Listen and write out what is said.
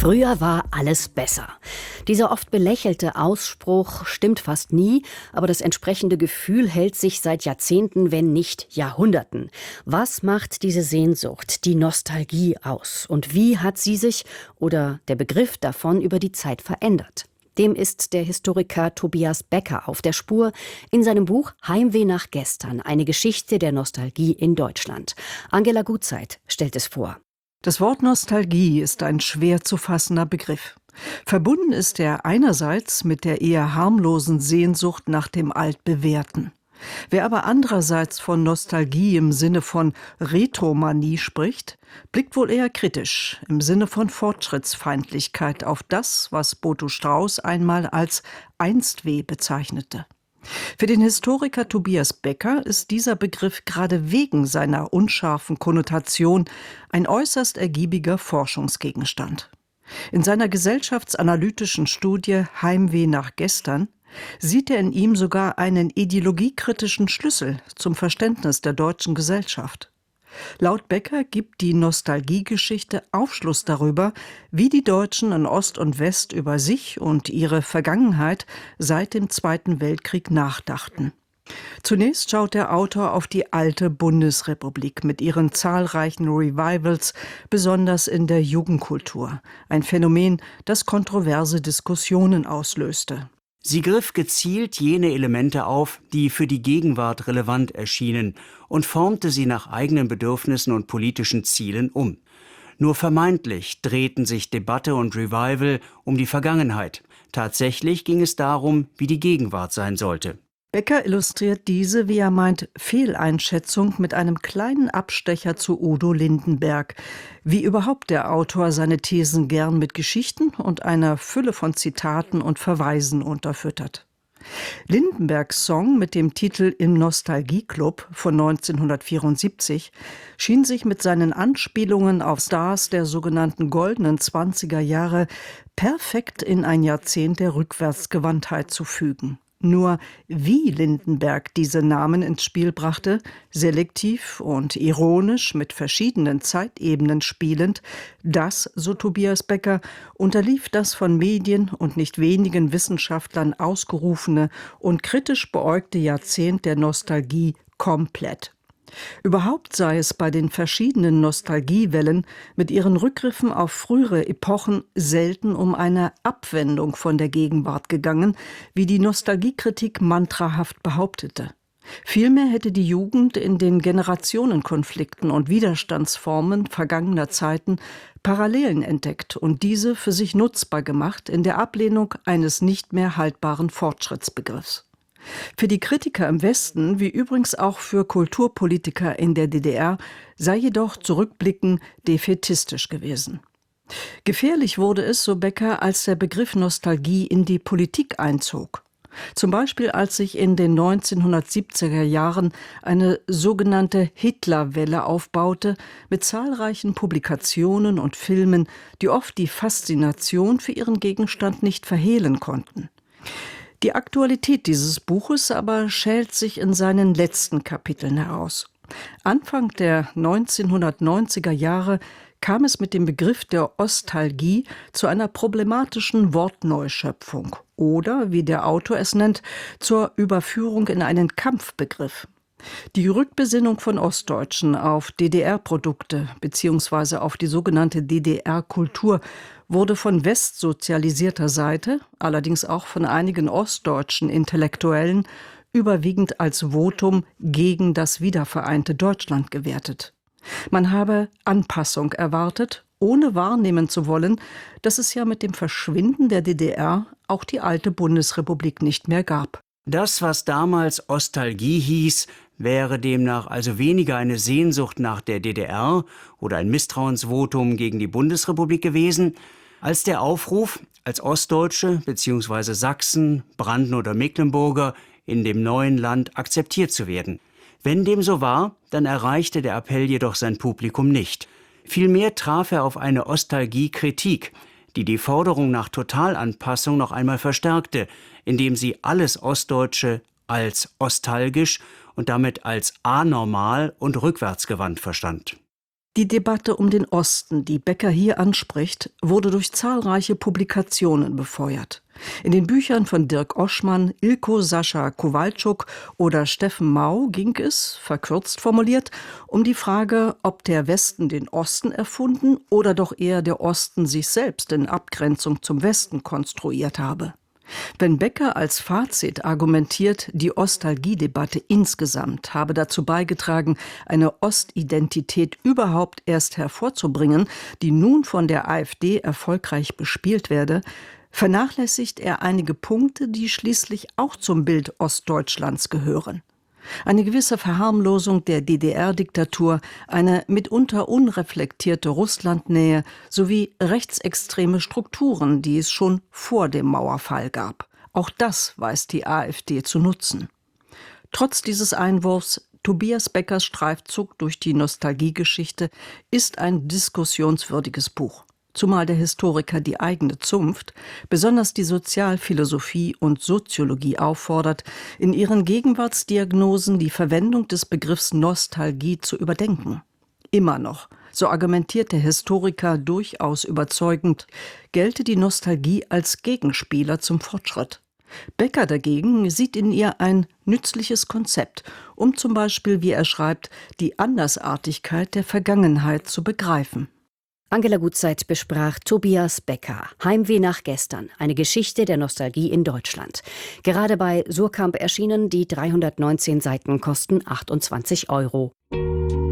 Früher war alles besser. Dieser oft belächelte Ausspruch stimmt fast nie, aber das entsprechende Gefühl hält sich seit Jahrzehnten, wenn nicht Jahrhunderten. Was macht diese Sehnsucht, die Nostalgie aus? Und wie hat sie sich oder der Begriff davon über die Zeit verändert? Dem ist der Historiker Tobias Becker auf der Spur in seinem Buch Heimweh nach gestern, eine Geschichte der Nostalgie in Deutschland. Angela Gutzeit stellt es vor. Das Wort Nostalgie ist ein schwer zu fassender Begriff. Verbunden ist er einerseits mit der eher harmlosen Sehnsucht nach dem Altbewährten. Wer aber andererseits von Nostalgie im Sinne von Retromanie spricht, blickt wohl eher kritisch im Sinne von Fortschrittsfeindlichkeit auf das, was Boto Strauß einmal als Einstweh bezeichnete. Für den Historiker Tobias Becker ist dieser Begriff gerade wegen seiner unscharfen Konnotation ein äußerst ergiebiger Forschungsgegenstand. In seiner gesellschaftsanalytischen Studie Heimweh nach gestern sieht er in ihm sogar einen ideologiekritischen Schlüssel zum Verständnis der deutschen Gesellschaft. Laut Becker gibt die Nostalgiegeschichte Aufschluss darüber, wie die Deutschen in Ost und West über sich und ihre Vergangenheit seit dem Zweiten Weltkrieg nachdachten. Zunächst schaut der Autor auf die alte Bundesrepublik mit ihren zahlreichen Revivals, besonders in der Jugendkultur. Ein Phänomen, das kontroverse Diskussionen auslöste. Sie griff gezielt jene Elemente auf, die für die Gegenwart relevant erschienen, und formte sie nach eigenen Bedürfnissen und politischen Zielen um. Nur vermeintlich drehten sich Debatte und Revival um die Vergangenheit. Tatsächlich ging es darum, wie die Gegenwart sein sollte. Becker illustriert diese, wie er meint, Fehleinschätzung mit einem kleinen Abstecher zu Udo Lindenberg. Wie überhaupt der Autor seine Thesen gern mit Geschichten und einer Fülle von Zitaten und Verweisen unterfüttert. Lindenbergs Song mit dem Titel Im Nostalgie-Club von 1974 schien sich mit seinen Anspielungen auf Stars der sogenannten goldenen 20er Jahre perfekt in ein Jahrzehnt der Rückwärtsgewandtheit zu fügen. Nur wie Lindenberg diese Namen ins Spiel brachte, selektiv und ironisch mit verschiedenen Zeitebenen spielend, das, so Tobias Becker, unterlief das von Medien und nicht wenigen Wissenschaftlern ausgerufene und kritisch beäugte Jahrzehnt der Nostalgie komplett. Überhaupt sei es bei den verschiedenen Nostalgiewellen mit ihren Rückgriffen auf frühere Epochen selten um eine Abwendung von der Gegenwart gegangen, wie die Nostalgiekritik mantrahaft behauptete. Vielmehr hätte die Jugend in den Generationenkonflikten und Widerstandsformen vergangener Zeiten Parallelen entdeckt und diese für sich nutzbar gemacht in der Ablehnung eines nicht mehr haltbaren Fortschrittsbegriffs. Für die Kritiker im Westen, wie übrigens auch für Kulturpolitiker in der DDR, sei jedoch zurückblickend defätistisch gewesen. Gefährlich wurde es, so Becker, als der Begriff Nostalgie in die Politik einzog. Zum Beispiel als sich in den 1970er Jahren eine sogenannte Hitlerwelle aufbaute, mit zahlreichen Publikationen und Filmen, die oft die Faszination für ihren Gegenstand nicht verhehlen konnten. Die Aktualität dieses Buches aber schält sich in seinen letzten Kapiteln heraus. Anfang der 1990er Jahre kam es mit dem Begriff der Ostalgie zu einer problematischen Wortneuschöpfung oder, wie der Autor es nennt, zur Überführung in einen Kampfbegriff. Die Rückbesinnung von Ostdeutschen auf DDR-Produkte bzw. auf die sogenannte DDR-Kultur wurde von westsozialisierter Seite, allerdings auch von einigen ostdeutschen Intellektuellen, überwiegend als Votum gegen das wiedervereinte Deutschland gewertet. Man habe Anpassung erwartet, ohne wahrnehmen zu wollen, dass es ja mit dem Verschwinden der DDR auch die alte Bundesrepublik nicht mehr gab. Das, was damals Ostalgie hieß, wäre demnach also weniger eine Sehnsucht nach der DDR oder ein Misstrauensvotum gegen die Bundesrepublik gewesen, als der Aufruf, als Ostdeutsche bzw. Sachsen, Branden oder Mecklenburger in dem neuen Land akzeptiert zu werden. Wenn dem so war, dann erreichte der Appell jedoch sein Publikum nicht. Vielmehr traf er auf eine Ostalgie-Kritik, die die Forderung nach Totalanpassung noch einmal verstärkte, indem sie alles Ostdeutsche als ostalgisch und damit als anormal und rückwärtsgewandt verstand. Die Debatte um den Osten, die Becker hier anspricht, wurde durch zahlreiche Publikationen befeuert. In den Büchern von Dirk Oschmann, Ilko Sascha Kowalczuk oder Steffen Mau ging es, verkürzt formuliert, um die Frage, ob der Westen den Osten erfunden oder doch eher der Osten sich selbst in Abgrenzung zum Westen konstruiert habe. Wenn Becker als Fazit argumentiert, die Ostalgiedebatte insgesamt habe dazu beigetragen, eine Ostidentität überhaupt erst hervorzubringen, die nun von der AfD erfolgreich bespielt werde, vernachlässigt er einige Punkte, die schließlich auch zum Bild Ostdeutschlands gehören. Eine gewisse Verharmlosung der DDR-Diktatur, eine mitunter unreflektierte Russlandnähe sowie rechtsextreme Strukturen, die es schon vor dem Mauerfall gab. Auch das weiß die AfD zu nutzen. Trotz dieses Einwurfs, Tobias Beckers Streifzug durch die Nostalgiegeschichte ist ein diskussionswürdiges Buch. Zumal der Historiker die eigene Zunft, besonders die Sozialphilosophie und Soziologie auffordert, in ihren Gegenwartsdiagnosen die Verwendung des Begriffs Nostalgie zu überdenken. Immer noch, so argumentiert der Historiker durchaus überzeugend, gelte die Nostalgie als Gegenspieler zum Fortschritt. Becker dagegen sieht in ihr ein nützliches Konzept, um zum Beispiel, wie er schreibt, die Andersartigkeit der Vergangenheit zu begreifen. Angela Gutzeit besprach Tobias Becker, Heimweh nach gestern, eine Geschichte der Nostalgie in Deutschland. Gerade bei Suhrkamp erschienen, die 319 Seiten kosten 28 €.